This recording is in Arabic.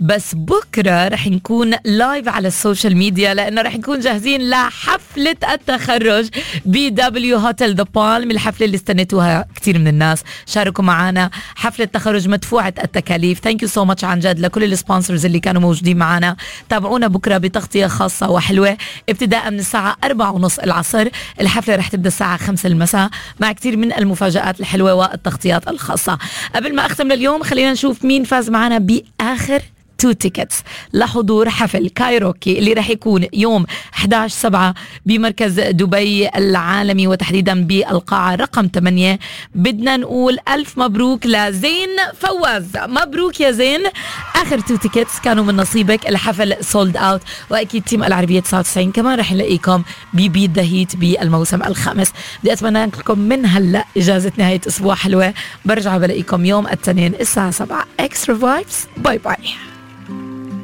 بس بكرة رح نكون لايف على السوشيال ميديا، لأنه رح نكون جاهزين لحفلة التخرج بدبليو هوتيل ذا بالم، الحفلة اللي استنيتوها كتير من الناس. شاركوا معنا، حفلة تخرج مدفوعة التكاليف. ثانك يو سو ماتش عن جد لكل السبونسرز اللي كانوا موجودين معنا. تابعونا بكرة بتغطية خاصة وحلوة ابتداء من الساعة 4:30 العصر. الحفلة رح تبدأ الساعة 5 المساء مع كتير من المفاجآت الحلوة والتغطيات الخاصة. قبل ما أختم لليوم خلينا نشوف مين فاز معنا بآخر 2 تيكتس لحضور حفل كايروكي اللي رح يكون يوم 11/7 بمركز دبي العالمي، وتحديدا بالقاعة رقم 8. بدنا نقول ألف مبروك لزين فواز. مبروك يا زين، آخر 2 تيكتس كانوا من نصيبك. الحفل سولد اوت، وأكيد تيم العربية 99 كمان رح نلاقيكم ببيت ذا هيت بالموسم الخامس. بدي أتمنى لكم من هلأ إجازة نهاية أسبوع حلوة. برجع بلاقيكم يوم الاثنين الساعة 7. اكسترا فايبس. باي باي.